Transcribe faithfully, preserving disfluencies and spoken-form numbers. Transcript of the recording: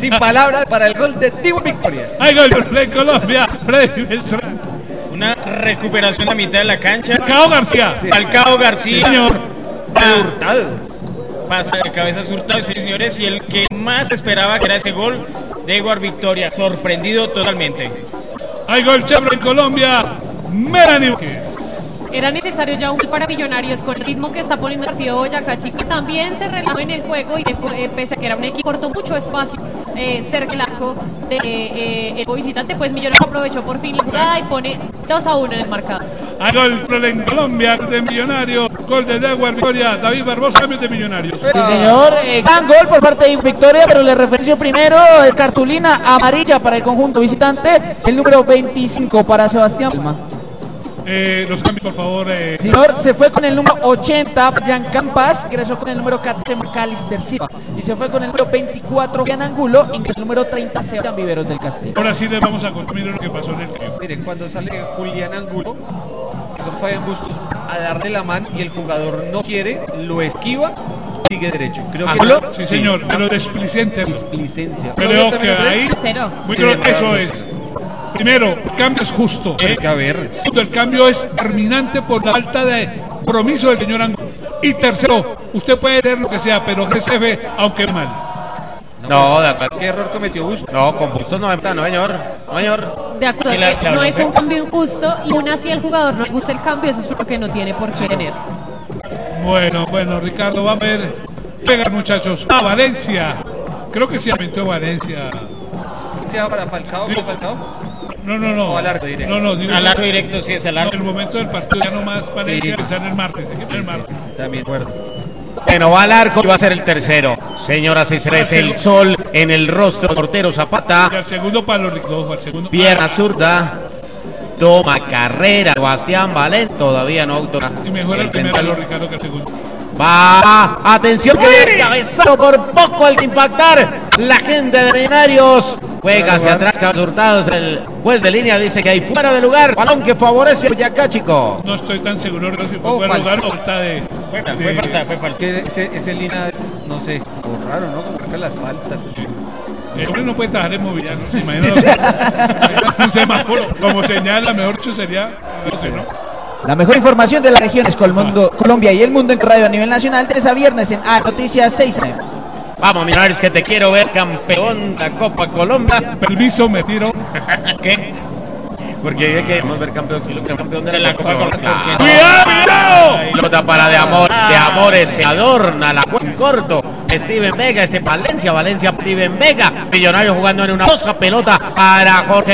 Sin palabras para el gol de Team Victoria. Hay gol de Colombia. Freddy Beltrán. Una recuperación a mitad de la cancha. Falcao García. Sí. Falcao García. Señor. Ah, Hurtado. Pasa de cabeza Hurtado, sí, señores. Y el que más esperaba que era ese gol de Edward Victoria. Sorprendido totalmente. Hay gol Chebro en Colombia. Melanie. Era necesario ya un gol para Millonarios con el ritmo que está poniendo el partido Boyacá Chico. También se relajó en el juego y eh, pese a que era un equipo cortó mucho espacio eh, cerca del arco de eh, el visitante, pues Millonarios aprovechó por fin la jugada y pone dos a uno en el marcador. Hay gol en Colombia de Millonarios. Gol de Edward Victoria. David Barbosa, cambio de Millonarios. Sí, señor. Eh, gran gol por parte de Victoria, pero le referencio primero eh, cartulina amarilla para el conjunto visitante. El número veinticinco para Sebastián Palma. Eh, los cambios, por favor. Eh. Señor, se fue con el número ochenta, Jan Campas, ingresó con el número catorce, Macalister Silva. Y se fue con el número veinticuatro, Jan Angulo, ingresó el número treinta, Sebastián Viveros del Castillo. Ahora sí les vamos a contar lo que pasó en el trío. Miren, cuando sale Julián Angulo, son Fabián Bustos a darle la mano y el jugador no quiere, lo esquiva, sigue derecho. Creo que ¿Angulo? Sí, sí, señor, pero displicente. Displicencia. Creo que ahí. Cero. Muy creo que eso es. Primero, el cambio es justo. Hay que ver. Segundo, el cambio es terminante por la falta de compromiso del señor Angulo. Y tercero, usted puede hacer lo que sea, pero que se ve, aunque mal. No, de acuerdo. ¿Qué error cometió Bustos? No, con Bustos no, no, señor. No, señor. De acuerdo, Y la- eh, la- no es un cambio injusto y aún así al jugador no le gusta el cambio, eso es lo que no tiene por qué tener. Bueno, bueno, Ricardo, va a ver. Pega, muchachos. A Valencia. Creo que sí aumentó Valencia. ¿Se va para Falcao? ¿Fue Falcao? No, no, no. O al arco directo. No, no, digo, Al arco directo, sí, es al no, arco. en el momento del partido ya no más Valencia, Sí. pensar en el martes. Hay que pensar en el martes. También, de acuerdo. Bueno, va al arco y va a ser el tercero. Señoras y señores, el sol en el rostro del portero Y Zapata. al segundo palo, Ricardo, al segundo. Pierna zurda. Toma carrera. Sebastián Valén todavía no autora. Y mejor el el primer central. palo, Ricardo, que el segundo. Va, atención que viene cabezazo por poco al impactar la gente de Millonarios. Juega hacia atrás, Carlos Hurtado, el juez de línea dice que hay fuera de lugar, balón que favorece a Boyacá Chico. No estoy tan seguro de si fue Oh, fuera de falta. lugar o está de. Fue falta, de- fue falta, fue falta. Que ese, ese línea es, no sé, como raro, ¿no? Como que las faltas. El hombre no puede trabajar en mobiliario. ¿Se imagina? Un semáforo, como señala, mejor dicho sería. No sé, ¿no? La mejor información de las regiones Colmundo, Colombia y el mundo en radio a nivel nacional, tres a viernes en A Noticias seis a m. Vamos, Millonarios, que te quiero ver campeón de la Copa Colombia. Permiso, me tiro. ¿Qué? Porque hay que queremos ver campeón, si lo que campeón de la, Copa Colombia. Claro. ¡Cuidado, cuidado! Pelota para de amor, de amores se adorna la en corto. Steven Vega, este Valencia, Valencia, Steven Vega. Millonarios jugando en una cosa pelota para Jorge